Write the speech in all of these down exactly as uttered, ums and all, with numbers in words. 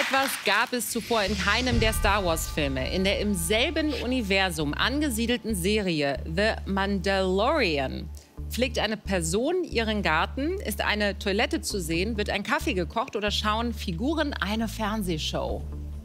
etwas gab es zuvor in keinem der Star-Wars-Filme. In der im selben Universum angesiedelten Serie The Mandalorian pflegt eine Person ihren Garten, ist eine Toilette zu sehen, wird ein Kaffee gekocht oder schauen Figuren eine Fernsehshow.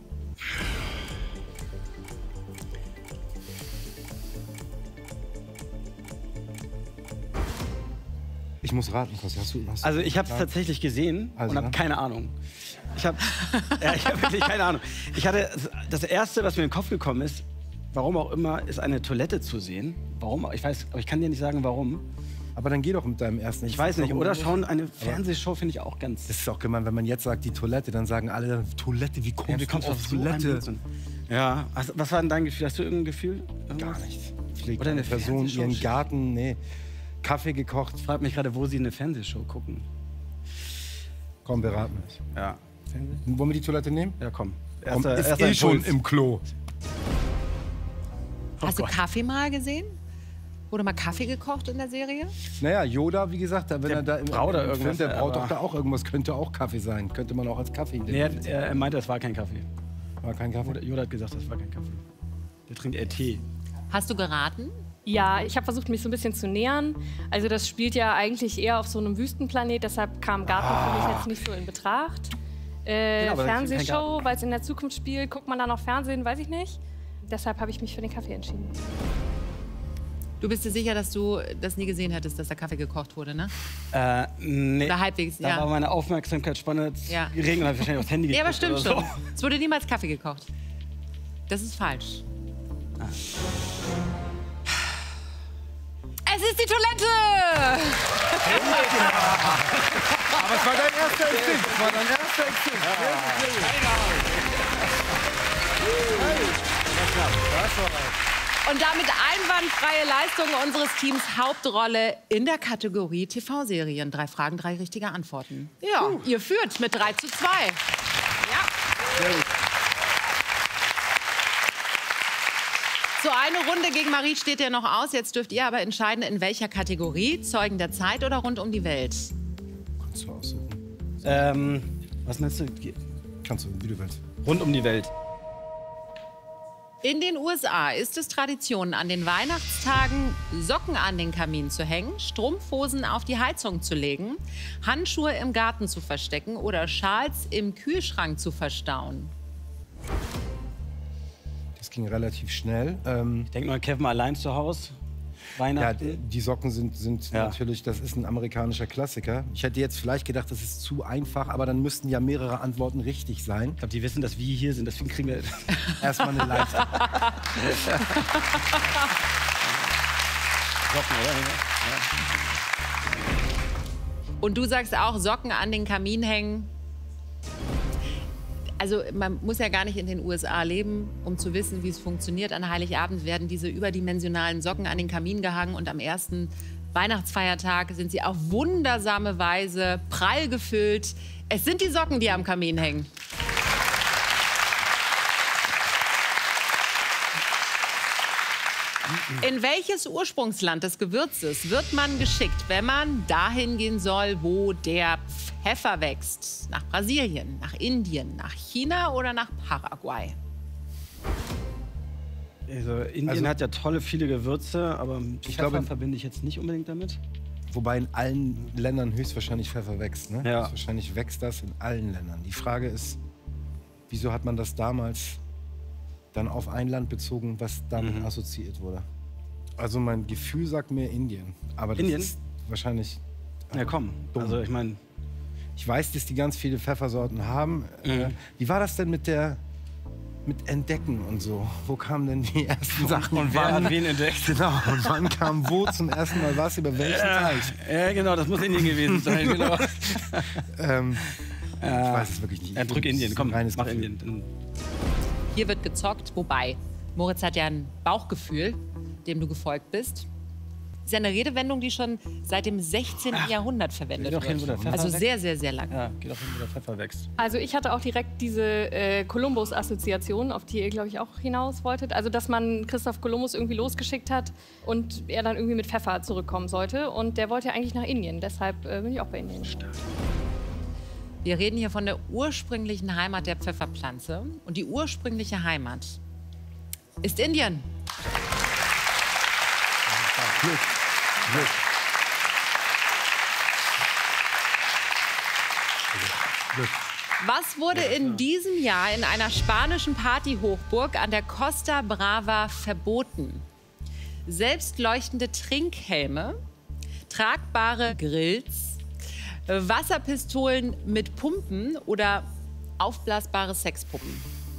Ich muss raten, was hast du? Hast also ich habe es tatsächlich gesehen also, und habe ne? keine Ahnung. Ich habe ja, ich hab wirklich keine Ahnung. Ich hatte das Erste, was mir in den Kopf gekommen ist, warum auch immer, ist eine Toilette zu sehen. Warum? Ich weiß, aber ich kann dir nicht sagen, warum. Aber dann geh doch mit deinem ersten. Ich weiß nicht. Oder schauen eine Fernsehshow finde ich auch ganz. Das ist auch gemein, wenn man jetzt sagt die Toilette, dann sagen alle Toilette. Wie kommst, ja, wie kommst du auf, auf so Toilette? Ja. Was, was war denn dein Gefühl? Hast du irgendein Gefühl? Irgendwas? Gar nichts. Pflegt oder eine Person ihren Garten? Nee. Kaffee gekocht. Ich frage mich gerade, wo sie eine Fernsehshow gucken. Komm, wir raten es. Ja. Wollen wir die Toilette nehmen? Ja, komm. Erster, komm ist erster eh schon im Klo. Hast oh du Kaffee mal gesehen? Wurde mal Kaffee gekocht in der Serie? Naja, Yoda, wie gesagt, wenn der er da im, braut im irgendwas, Film, der braut doch da auch irgendwas. Könnte auch Kaffee sein. Könnte man auch als Kaffee nee, er, er meinte, es war kein Kaffee. War kein Kaffee? Yoda hat gesagt, das war kein Kaffee. Der trinkt eher Tee. Hast du geraten? Ja, ich habe versucht, mich so ein bisschen zu nähern. Also das spielt ja eigentlich eher auf so einem Wüstenplanet, deshalb kam Garten ah. für mich jetzt nicht so in Betracht. Äh, genau, Fernsehshow, weil es in der Zukunft spielt, guckt man da noch Fernsehen, weiß ich nicht. Deshalb habe ich mich für den Kaffee entschieden. Du bist dir sicher, dass du das nie gesehen hättest, dass da Kaffee gekocht wurde, ne? Äh, nee. Oder halbwegs, da ja. war meine Aufmerksamkeitsspanne ja. gering und habe wahrscheinlich aufs Handy geguckt. Ja, aber stimmt so. schon. Es wurde niemals Kaffee gekocht. Das ist falsch. Ah. Es ist die Toilette! Aber es war dein erster Instinkt. Es war dein erster Instinkt. Ja. Und damit einwandfreie Leistung unseres Teams Hauptrolle in der Kategorie T V-Serien. Drei Fragen, drei richtige Antworten. Ja, uh. ihr führt mit drei zu zwei. Ja. Sehr gut. So, eine Runde gegen Marie steht ja noch aus. Jetzt dürft ihr aber entscheiden, in welcher Kategorie. Zeugen der Zeit oder rund um die Welt? Kannst du aussuchen. Ähm, was meinst du? Kannst du, wie du willst. Rund um die Welt. In den U S A ist es Tradition, an den Weihnachtstagen Socken an den Kamin zu hängen, Strumpfhosen auf die Heizung zu legen, Handschuhe im Garten zu verstecken oder Schals im Kühlschrank zu verstauen. Das ging relativ schnell. Ähm, ich denke mal, Kevin allein zu Hause. Weihnachten. Ja, die Socken sind, sind ja. natürlich, das ist ein amerikanischer Klassiker. Ich hätte jetzt vielleicht gedacht, das ist zu einfach, aber dann müssten ja mehrere Antworten richtig sein. Ich glaube, die wissen, dass wir hier sind, deswegen kriegen wir erstmal eine leichte. Socken, oder? Ja. Und du sagst auch, Socken an den Kamin hängen. Also man muss ja gar nicht in den U S A leben, um zu wissen, wie es funktioniert. An Heiligabend werden diese überdimensionalen Socken an den Kamin gehangen und am ersten Weihnachtsfeiertag sind sie auf wundersame Weise prall gefüllt. Es sind die Socken, die am Kamin hängen. In welches Ursprungsland des Gewürzes wird man geschickt, wenn man dahin gehen soll, wo der Pfeffer wächst? Nach Brasilien, nach Indien, nach China oder nach Paraguay? Also Indien also, hat ja tolle, viele Gewürze, aber ich Pfeffer glaube, verbinde ich jetzt nicht unbedingt damit. Wobei in allen Ländern höchstwahrscheinlich Pfeffer wächst. Ne? Ja. Höchstwahrscheinlich wächst das in allen Ländern. Die Frage ist, wieso hat man das damals dann auf ein Land bezogen, was damit mhm. assoziiert wurde? Also mein Gefühl sagt mir Indien. Aber das Indien? ist wahrscheinlich ja, komm. Dumm. Also ich meine, ich weiß, dass die ganz viele Pfeffersorten haben. Mhm. Äh, wie war das denn mit der mit Entdecken und so? Wo kamen denn die ersten Sachen? Und wer hat wen entdeckt? Genau. Und wann kam wo zum ersten Mal was? Über welchen Teich? Ja, genau. Das muss Indien gewesen sein. Genau. ähm, ich weiß es wirklich nicht. Ja, drück Indien. Komm, reines mach Gefühl. Indien. Hier wird gezockt, wobei Moritz hat ja ein Bauchgefühl, dem du gefolgt bist. Das ist ja eine Redewendung, die schon seit dem sechzehnten Ach, Jahrhundert verwendet wird. Hin, also sehr, sehr, sehr lange. Ja, geht auch hin, wo der Pfeffer wächst. Also ich hatte auch direkt diese äh, Kolumbus-Assoziation, auf die ihr, glaube ich, auch hinaus wolltet. Also dass man Christoph Kolumbus irgendwie losgeschickt hat und er dann irgendwie mit Pfeffer zurückkommen sollte. Und der wollte ja eigentlich nach Indien, deshalb äh, bin ich auch bei Indien. Stark. Wir reden hier von der ursprünglichen Heimat der Pfefferpflanze. Und die ursprüngliche Heimat ist Indien. Glück. Glück. Glück. Was wurde in diesem Jahr in einer spanischen Partyhochburg an der Costa Brava verboten? Selbstleuchtende Trinkhelme, tragbare Grills, Wasserpistolen mit Pumpen oder aufblasbare Sexpuppen?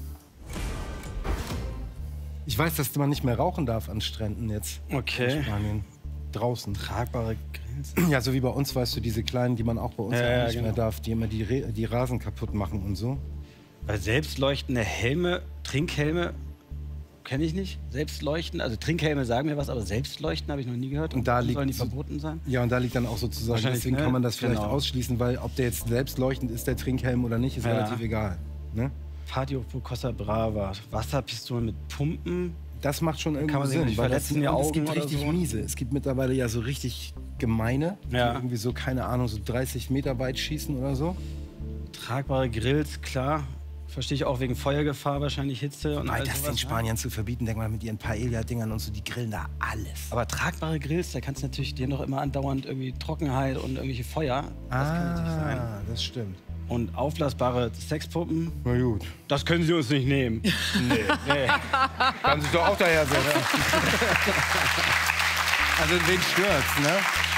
Ich weiß, dass man nicht mehr rauchen darf an Stränden jetzt. Okay. In Spanien. Draußen. Tragbare Grills. Ja, so wie bei uns, weißt du, diese kleinen, die man auch bei uns ja, auch ja, nicht genau. mehr darf, die immer die, Re die Rasen kaputt machen und so. Weil selbstleuchtende Helme, Trinkhelme, kenne ich nicht. Selbstleuchten, also Trinkhelme sagen mir was, aber Selbstleuchten habe ich noch nie gehört. Und da liegt sollen die verboten sein? Ja, und da liegt dann auch sozusagen, Wahrscheinlich, deswegen ne? kann man das vielleicht Genau. ausschließen, weil ob der jetzt selbstleuchtend ist, der Trinkhelm oder nicht, ist Ja. relativ egal. Ne? Partyhochburg Costa Brava, Wasserpistolen mit Pumpen. Das macht schon irgendwie Kann man sich Sinn, nicht weil das verletzen, die und es Augen gibt oder richtig so? miese. Es gibt mittlerweile ja so richtig gemeine, Ja. die irgendwie so, keine Ahnung, so dreißig Meter weit schießen oder so. Tragbare Grills, klar. Verstehe ich auch wegen Feuergefahr, wahrscheinlich Hitze und Weil all das sowas, den Spaniern zu verbieten, denk mal mit ihren Paella-Dingern und so, die grillen da alles. Aber tragbare Grills, da kannst du natürlich, die haben doch immer andauernd irgendwie Trockenheit und irgendwelche Feuer. Das kann natürlich sein. Ah, das stimmt. Und aufblasbare Sexpuppen, Na gut. das können sie uns nicht nehmen. nee. nee. Kann sich doch auch daher sein. Also wen stört's, ne?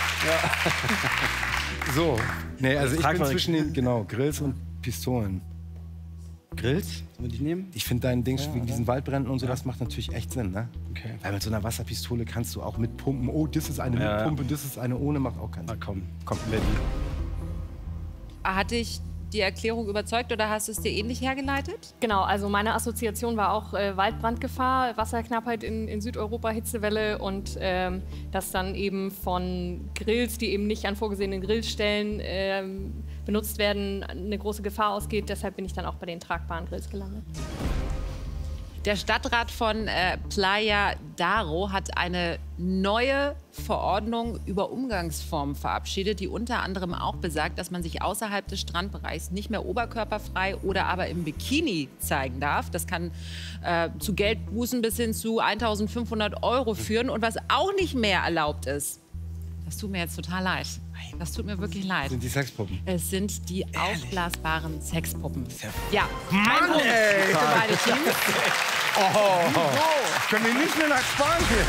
Ja. So. Nee, also ich bin Tragbare- zwischen den, genau, Grills und Pistolen. Grills, sollen wir die nehmen? Ich finde dein Ding wegen diesen Waldbränden und so, das macht natürlich echt Sinn, ne? Okay. Weil mit so einer Wasserpistole kannst du auch mitpumpen. Oh, das ist eine Ja. mit Pumpe, das ist eine ohne, macht auch keinen Na Sinn. komm, Komm, wer die? Hat dich die Erklärung überzeugt oder hast du es dir ähnlich hergeleitet? Genau, also meine Assoziation war auch äh, Waldbrandgefahr, Wasserknappheit in, in Südeuropa, Hitzewelle und ähm, dass dann eben von Grills, die eben nicht an vorgesehenen Grillstellen ähm, benutzt werden, eine große Gefahr ausgeht. Deshalb bin ich dann auch bei den tragbaren Grills gelandet. Der Stadtrat von äh, Playa Daro hat eine neue Verordnung über Umgangsformen verabschiedet, die unter anderem auch besagt, dass man sich außerhalb des Strandbereichs nicht mehr oberkörperfrei oder aber im Bikini zeigen darf. Das kann äh, zu Geldbußen bis hin zu eintausendfünfhundert Euro führen. Und was auch nicht mehr erlaubt ist, das tut mir jetzt total leid. Das tut mir wirklich leid. sind die Sexpuppen. Es sind die aufblasbaren Sexpuppen. Ja, Mann, ein Punkt ey! für beide Teams. Oh, können wir nicht mehr nach Spanien?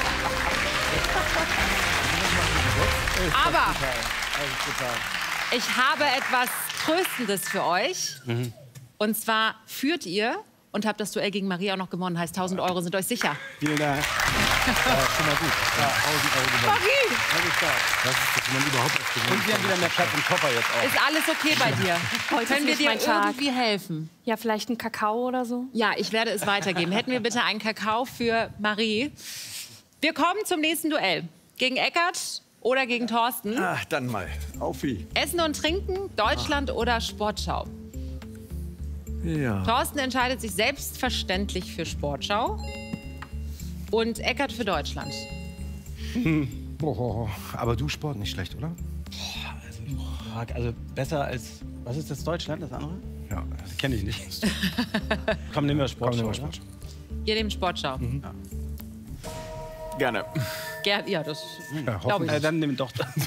Aber ich habe etwas Tröstendes für euch. Mhm. Und zwar führt ihr und habt das Duell gegen Maria auch noch gewonnen. Heißt, tausend Euro sind euch sicher. Vielen Dank. Ja, schon mal gut. Ja, tausend Euro gewonnen. Marie, Das ist, dass man überhaupt was gewonnen Und wir haben wieder mehr Platz im Koffer jetzt auch. ist alles okay bei dir? Heute ist Können wir nicht dir mein Tag. irgendwie helfen? Ja, vielleicht ein Kakao oder so? Ja, ich werde es weitergeben. Hätten wir bitte einen Kakao für Marie. Wir kommen zum nächsten Duell. Gegen Eckart oder gegen Thorsten. Ach, dann mal. Auf wie. Essen und Trinken, Deutschland oder Sportschau. Ja. Thorsten entscheidet sich selbstverständlich für Sportschau und Eckart für Deutschland. Oh, aber du Sport nicht schlecht, oder? Also, also besser als, was ist das, Deutschland, das andere? Ja. Das kenne ich nicht. Komm, nehmen wir Sportschau. Komm, nehmen wir oder? Sport. Ihr nehmt Sportschau. Gerne. Ger ja, das Ja, glaube ich. Äh, dann nimm doch das.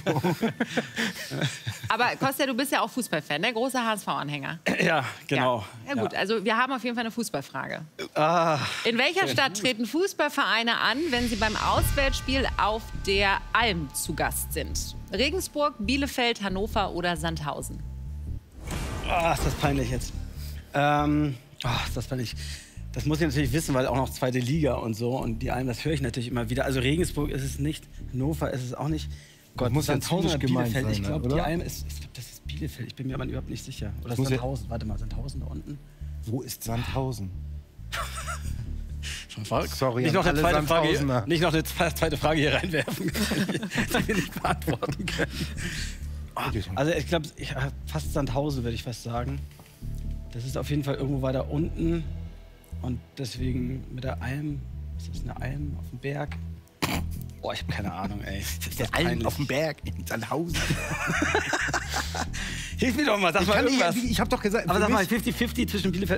Aber Kostja, du bist ja auch Fußballfan, ne? Großer H S V-Anhänger. Ja, genau. Ja. ja gut, also wir haben auf jeden Fall eine Fußballfrage. Ah, In welcher Stadt treten Fußballvereine an, wenn sie beim Auswärtsspiel auf der Alm zu Gast sind? Regensburg, Bielefeld, Hannover oder Sandhausen? ah, ist das peinlich jetzt. Ähm, ah, ist das peinlich. Das muss ich natürlich wissen, weil auch noch zweite Liga und so. Und die Alm, das höre ich natürlich immer wieder. Also Regensburg ist es nicht, Hannover ist es auch nicht. Gott, muss ja Sandhausen zynisch oder gemeint Bielefeld. sein, Ich glaube, oder? die Alm ist, ich glaube, das ist Bielefeld. Ich bin mir aber überhaupt nicht sicher. Oder muss ja- Sandhausen. Warte mal, Sandhausen da unten. Wo ist Sandhausen? Schon verrückt. Sorry, nicht an noch eine alle zweite Frage, Sandhausener. nicht noch eine zwe- zweite Frage hier reinwerfen, die wir nicht beantworten können. Also ich glaube, ich, fast Sandhausen würde ich fast sagen. Das ist auf jeden Fall irgendwo weiter unten. Und deswegen mit der Alm, ist das eine Alm auf dem Berg? Boah, ich habe keine Ahnung, ey. Der Alm auf dem Berg in Sandhausen. Hilf mir doch mal, sag ich mal irgendwas. Ich, ich habe doch gesagt... Aber sag mal, fünfzig fünfzig zwischen Bielefeld